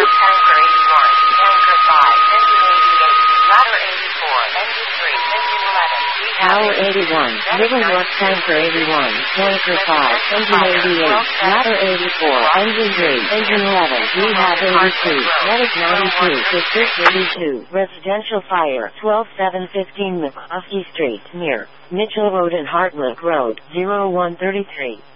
Tanker 81, Tanker 5, Engine 88, Ladder 84, Engine 3, Engine 11, Tower 81, River North Tanker 81, Tanker 5, Engine 88, Ladder 84, Engine 3, Engine 11, Rehab 82, Medic 92, District 82, Residential Fire 12715 McCloskey Street, near Mitchell Road and Hartwick Road, 0133.